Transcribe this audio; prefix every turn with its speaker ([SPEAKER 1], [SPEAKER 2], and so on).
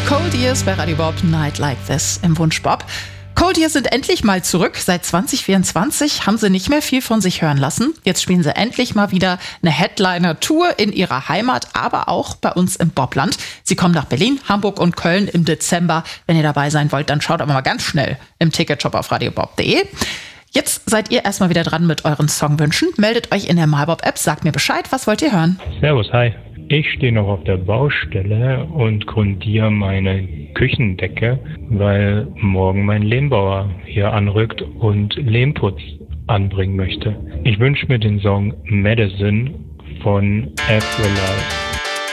[SPEAKER 1] Cold Ears bei Radio Bob, Night Like This im Wunsch Bob. Cold Ears sind endlich mal zurück. Seit 2024 haben sie nicht mehr viel von sich hören lassen. Jetzt spielen sie endlich mal wieder eine Headliner-Tour in ihrer Heimat, aber auch bei uns im Bobland. Sie kommen nach Berlin, Hamburg und Köln im Dezember. Wenn ihr dabei sein wollt, dann schaut aber mal ganz schnell im Ticketshop auf radiobob.de. Jetzt seid ihr erstmal wieder dran mit euren Songwünschen. Meldet euch in der MyBob-App, sagt mir Bescheid, was wollt ihr hören?
[SPEAKER 2] Servus, hi. Ich stehe noch auf der Baustelle und grundiere meine Küchendecke, weil morgen mein Lehmbauer hier anrückt und Lehmputz anbringen möchte. Ich wünsche mir den Song Medicine von F. Life.